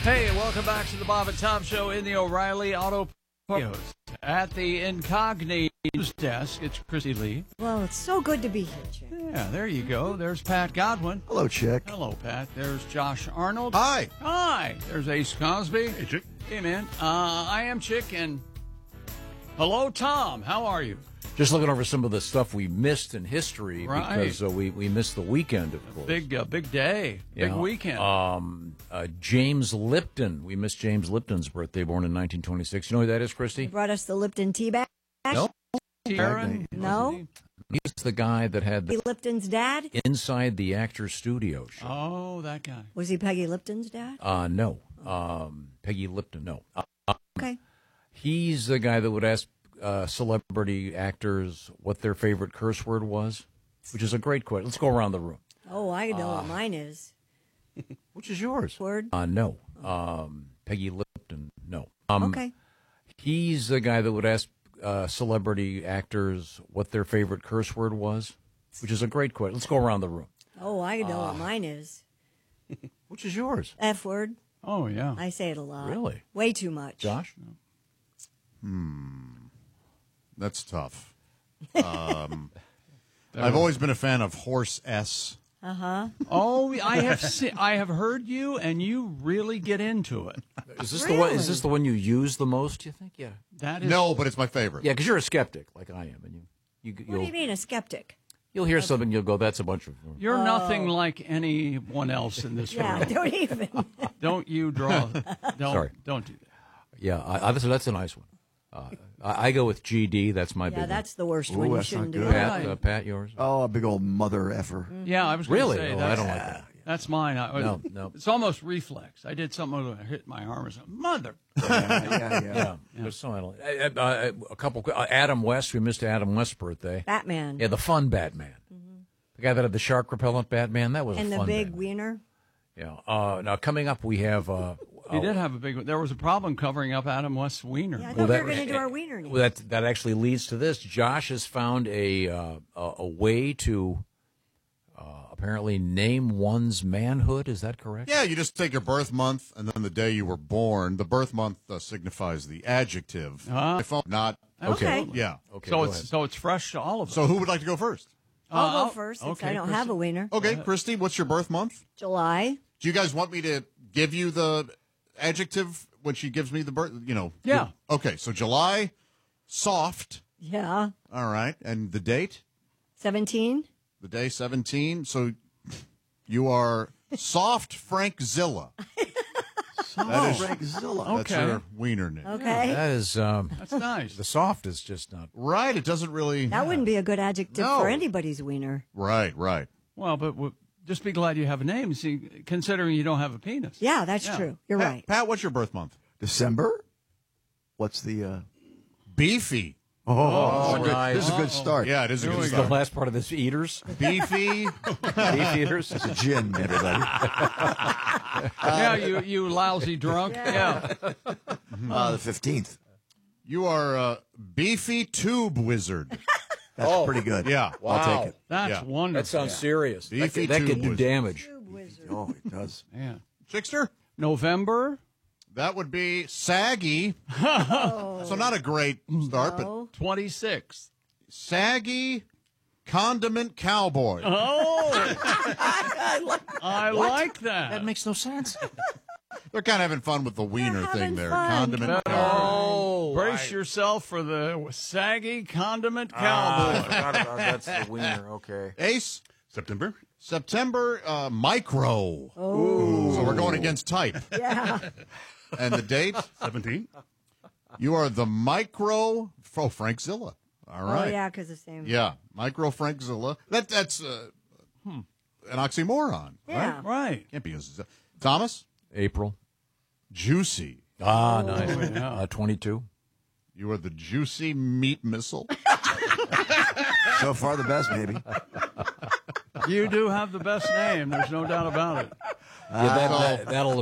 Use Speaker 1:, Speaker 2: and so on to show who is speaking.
Speaker 1: Hey, welcome back to the Bob and Tom Show in the O'Reilly Auto Studios. At the Incognito News Desk, it's Christy Lee.
Speaker 2: Well, it's so good to be here, Chick.
Speaker 1: Yeah, there you go. There's Pat Godwin.
Speaker 3: Hello, Chick.
Speaker 1: Hello, Pat. There's Josh Arnold.
Speaker 3: Hi.
Speaker 1: Hi. There's Ace Cosby.
Speaker 3: Hey, Chick.
Speaker 1: Hey, man. I am Chick, and hello, Tom. How are you?
Speaker 4: Just looking over some of the stuff we missed in history because we missed the weekend, of course.
Speaker 1: Big day. Big weekend.
Speaker 4: James Lipton. We missed James Lipton's birthday, born in 1926. You know who that is, Christy?
Speaker 2: You brought us the Lipton tea bag?
Speaker 4: No.
Speaker 1: Aaron?
Speaker 2: No?
Speaker 4: He's the guy that had the
Speaker 2: Lipton's dad?
Speaker 4: Inside the Actors Studio show.
Speaker 1: Oh, that guy.
Speaker 2: Was he Peggy Lipton's dad?
Speaker 4: No. Peggy Lipton, no.
Speaker 2: Okay.
Speaker 4: He's the guy that would ask celebrity actors what their favorite curse word was, which is a great question. Let's go around the room.
Speaker 2: Oh, I know what mine is.
Speaker 4: Which is yours?
Speaker 2: Word?
Speaker 4: No. Peggy Lipton, no.
Speaker 2: Okay.
Speaker 4: He's the guy that would ask celebrity actors what their favorite curse word was, which is a great question. Let's go around the room.
Speaker 2: Oh, I know what mine is.
Speaker 4: Which is yours?
Speaker 2: F word.
Speaker 1: Oh, yeah.
Speaker 2: I say it a lot.
Speaker 4: Really?
Speaker 2: Way too much.
Speaker 4: Josh?
Speaker 3: That's tough. I've always been a fan of Horse S.
Speaker 1: Oh, I have heard you, and you really get into it.
Speaker 4: Is this the one? Is this the one you use the most? You think? Yeah.
Speaker 1: That is
Speaker 3: No, but it's my favorite.
Speaker 4: Yeah, because you're a skeptic, like I am, and
Speaker 2: What do you mean, a skeptic?
Speaker 4: you'll hear something, you'll go, "That's a bunch of."
Speaker 1: You're nothing like anyone else in this
Speaker 2: Yeah,
Speaker 1: room.
Speaker 2: don't even.
Speaker 1: Don't you draw?
Speaker 4: Sorry.
Speaker 1: Don't do that.
Speaker 4: Yeah, that's a nice one. I go with GD. That's my big
Speaker 2: Yeah,
Speaker 4: one.
Speaker 2: that's the worst one. You
Speaker 3: that's
Speaker 2: shouldn't
Speaker 3: not
Speaker 2: do
Speaker 3: good.
Speaker 2: that.
Speaker 4: Pat, yours?
Speaker 3: Oh, a big old mother effer.
Speaker 1: Yeah, I was gonna
Speaker 4: Really?
Speaker 1: say
Speaker 4: Oh,
Speaker 1: that's,
Speaker 4: I don't like that.
Speaker 1: That's mine.
Speaker 4: No.
Speaker 1: It's almost reflex. I did something to hit my arm or something. Mother.
Speaker 4: Yeah. There's some I don't like. A couple. Adam West. We missed Adam West's birthday.
Speaker 2: Batman.
Speaker 4: Yeah, the fun Batman. The guy that had the shark repellent Batman. That was
Speaker 2: And
Speaker 4: a
Speaker 2: the
Speaker 4: fun
Speaker 2: big
Speaker 4: Batman.
Speaker 2: wiener.
Speaker 4: Yeah. Now coming up, we have.
Speaker 1: He did have a big one. There was a problem covering up Adam West's wiener.
Speaker 2: Yeah, I
Speaker 4: Well,
Speaker 2: thought we
Speaker 4: that-
Speaker 2: were going to do our wiener name.
Speaker 4: Well, that actually leads to this. Josh has found a way to apparently name one's manhood. Is that correct?
Speaker 3: Yeah, you just take your birth month and then the day you were born. The birth month signifies the adjective. My phone, not.
Speaker 2: Okay.
Speaker 3: Yeah.
Speaker 4: Okay.
Speaker 1: So
Speaker 4: go
Speaker 1: it's
Speaker 4: ahead.
Speaker 1: fresh to all of us.
Speaker 3: So who would like to go first?
Speaker 2: I'll go first since
Speaker 1: okay,
Speaker 2: I don't have a wiener.
Speaker 3: Okay, Christy, what's your birth month?
Speaker 2: July.
Speaker 3: Do you guys want me to give you the adjective when she gives me the birth?
Speaker 1: Yeah.
Speaker 3: Okay, so July, soft.
Speaker 2: Yeah.
Speaker 3: All right. And the date?
Speaker 2: 17.
Speaker 3: The day 17. So you are soft Frankzilla. That is
Speaker 1: Frankzilla.
Speaker 3: That's
Speaker 1: Okay.
Speaker 3: your wiener name.
Speaker 2: Okay.
Speaker 4: That is
Speaker 1: That's nice.
Speaker 4: the soft is just not.
Speaker 3: Right. It doesn't really.
Speaker 2: That wouldn't be a good adjective
Speaker 3: No.
Speaker 2: for anybody's wiener.
Speaker 3: Right.
Speaker 1: Well, but just be glad you have a name, see, considering you don't have a penis.
Speaker 2: Yeah, that's true. You're right.
Speaker 3: Pat, what's your birth month?
Speaker 5: December? What's the
Speaker 3: Beefy.
Speaker 4: Nice.
Speaker 5: This is a good start.
Speaker 3: Yeah, it is a good
Speaker 4: The
Speaker 3: start.
Speaker 4: last part of this eaters,
Speaker 3: Beefy.
Speaker 4: beef eaters.
Speaker 5: It's a gin, everybody.
Speaker 1: Yeah, you lousy drunk. Yeah.
Speaker 5: The 15th.
Speaker 3: You are a beefy tube wizard.
Speaker 5: That's pretty good.
Speaker 3: Yeah.
Speaker 5: I'll take it.
Speaker 1: That's
Speaker 3: Yeah.
Speaker 1: wonderful.
Speaker 4: That sounds serious. That
Speaker 3: Beefy
Speaker 4: could
Speaker 3: tube
Speaker 4: do
Speaker 3: wizard.
Speaker 4: damage.
Speaker 5: Oh, it does.
Speaker 1: Yeah.
Speaker 3: Chickster?
Speaker 1: November
Speaker 3: That would be saggy. So not a great start, but
Speaker 2: Oh,
Speaker 1: 26th.
Speaker 3: saggy condiment cowboy.
Speaker 1: Oh, I like that.
Speaker 4: That makes no sense.
Speaker 3: They're kind of having fun with the wiener
Speaker 2: having
Speaker 3: thing there.
Speaker 2: fun.
Speaker 3: Condiment cowboy.
Speaker 1: Oh, brace yourself for the saggy condiment cowboy.
Speaker 4: That's the wiener. Okay.
Speaker 3: Ace?
Speaker 6: September?
Speaker 3: September micro. Oh. So we're going against type.
Speaker 2: yeah.
Speaker 3: And the date?
Speaker 6: 17?
Speaker 3: You are the micro. Oh, Frankzilla. All right.
Speaker 2: Oh, yeah, because the same.
Speaker 3: Yeah, micro Frankzilla. That's an oxymoron.
Speaker 2: Yeah.
Speaker 1: Right.
Speaker 3: Can't be. Thomas?
Speaker 4: April.
Speaker 3: Juicy.
Speaker 4: Ah, nice.
Speaker 1: yeah.
Speaker 4: 22.
Speaker 3: You are the juicy meat missile.
Speaker 5: So far, the best, maybe.
Speaker 1: You do have the best name. There's no doubt about it.
Speaker 4: Yeah, that'll